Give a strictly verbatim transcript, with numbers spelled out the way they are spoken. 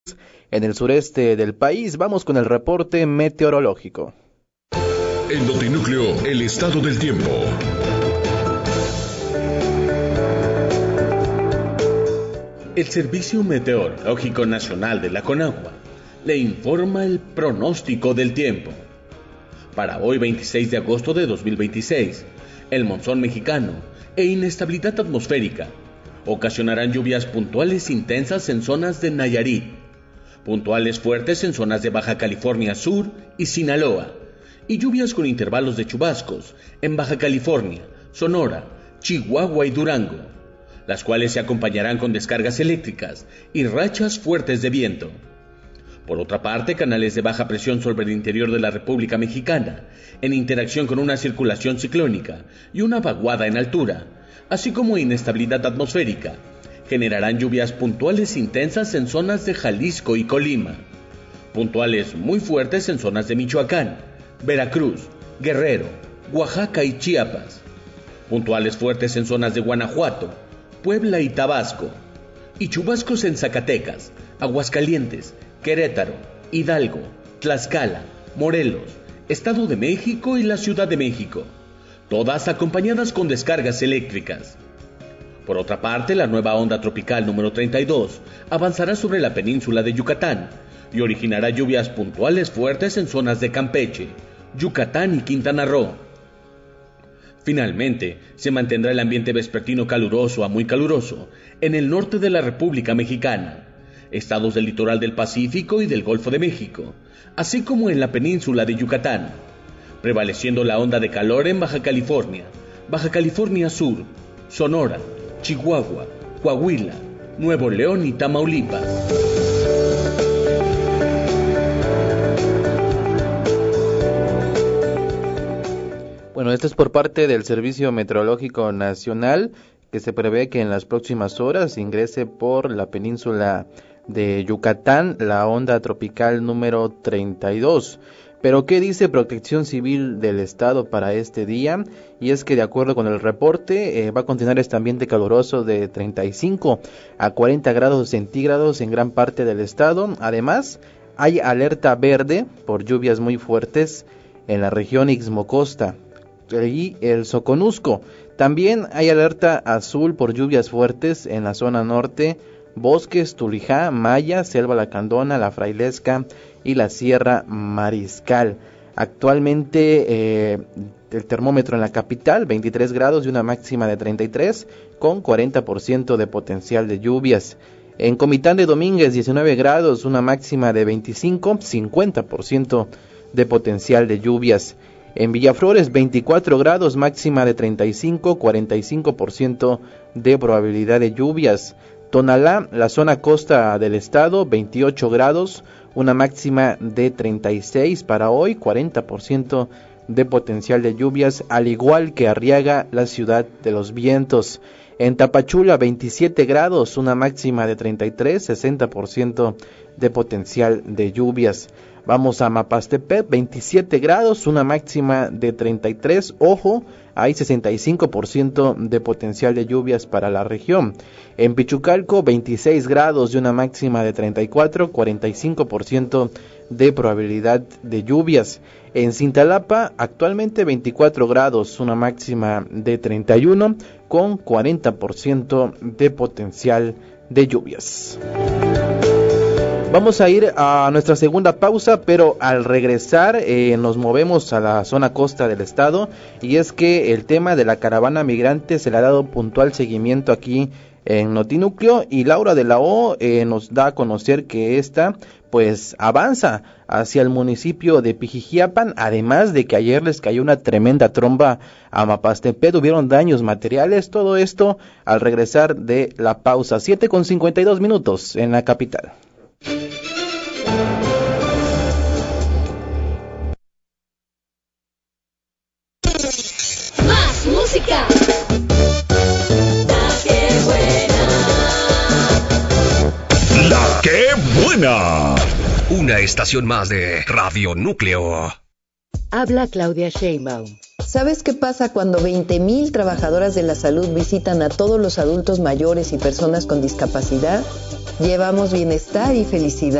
en el sureste del país. Vamos con el reporte meteorológico. En Notinúcleo, el estado del tiempo. El Servicio Meteorológico Nacional de la Conagua le informa el pronóstico del tiempo. Para hoy, veintiséis de agosto de dos mil veintiséis, el monzón mexicano e inestabilidad atmosférica ocasionarán lluvias puntuales intensas en zonas de Nayarit, puntuales fuertes en zonas de Baja California Sur y Sinaloa, y lluvias con intervalos de chubascos en Baja California, Sonora, Chihuahua y Durango, las cuales se acompañarán con descargas eléctricas y rachas fuertes de viento. Por otra parte, canales de baja presión sobre el interior de la República Mexicana, en interacción con una circulación ciclónica y una vaguada en altura, así como inestabilidad atmosférica, generarán lluvias puntuales intensas en zonas de Jalisco y Colima, puntuales muy fuertes en zonas de Michoacán, Veracruz, Guerrero, Oaxaca y Chiapas, puntuales fuertes en zonas de Guanajuato, Puebla y Tabasco, y chubascos en Zacatecas, Aguascalientes, Querétaro, Hidalgo, Tlaxcala, Morelos, Estado de México y la Ciudad de México, todas acompañadas con descargas eléctricas. Por otra parte, la nueva onda tropical número treinta y dos avanzará sobre la península de Yucatán y originará lluvias puntuales fuertes en zonas de Campeche, Yucatán y Quintana Roo. Finalmente, se mantendrá el ambiente vespertino caluroso a muy caluroso en el norte de la República Mexicana, estados del litoral del Pacífico y del Golfo de México, así como en la península de Yucatán, prevaleciendo la onda de calor en Baja California, Baja California Sur, Sonora, Chihuahua, Coahuila, Nuevo León y Tamaulipas. Bueno, esto es por parte del Servicio Meteorológico Nacional, que se prevé que en las próximas horas ingrese por la península de Yucatán la onda tropical número treinta y dos. Pero ¿qué dice Protección Civil del Estado para este día? Y es que de acuerdo con el reporte, eh, va a continuar este ambiente caluroso de treinta y cinco a cuarenta grados centígrados en gran parte del estado. Además, hay alerta verde por lluvias muy fuertes en la región Ixmocosta y el Soconusco. También hay alerta azul por lluvias fuertes en la zona norte, Bosques, Tulijá, Maya, Selva Lacandona, La Frailesca y la Sierra Mariscal. Actualmente eh, el termómetro en la capital, veintitrés grados y una máxima de treinta y tres, con cuarenta por ciento de potencial de lluvias. En Comitán de Domínguez, diecinueve grados, una máxima de veinticinco, cincuenta por ciento de potencial de lluvias. En Villaflores, veinticuatro grados, máxima de treinta y cinco, cuarenta y cinco por ciento de probabilidad de lluvias. Tonalá, la zona costa del estado, veintiocho grados, una máxima de treinta y seis para hoy, cuarenta por ciento de potencial de lluvias, al igual que Arriaga, la ciudad de los vientos. En Tapachula, veintisiete grados, una máxima de treinta y tres, sesenta por ciento de potencial de lluvias. Vamos a Mapastepec, veintisiete grados, una máxima de treinta y tres, ojo, hay sesenta y cinco por ciento de potencial de lluvias para la región. En Pichucalco, veintiséis grados y una máxima de treinta y cuatro, cuarenta y cinco por ciento de probabilidad de lluvias. En Cintalapa, actualmente veinticuatro grados, una máxima de treinta y uno, con cuarenta por ciento de potencial de lluvias. Vamos a ir a nuestra segunda pausa, pero al regresar eh, nos movemos a la zona costa del estado, y es que el tema de la caravana migrante se le ha dado puntual seguimiento aquí en Notinúcleo, y Laura de la O eh, nos da a conocer que esta pues avanza hacia el municipio de Pijijiapan, además de que ayer les cayó una tremenda tromba a Mapastepec, tuvieron daños materiales. Todo esto al regresar de la pausa. Siete con cincuenta y dos minutos en la capital. Más música. La que buena. La que buena. Una estación más de Radio Núcleo. Habla Claudia Sheinbaum. ¿Sabes qué pasa cuando veinte mil trabajadoras de la salud visitan a todos los adultos mayores y personas con discapacidad? llevamos bienestar y felicidad.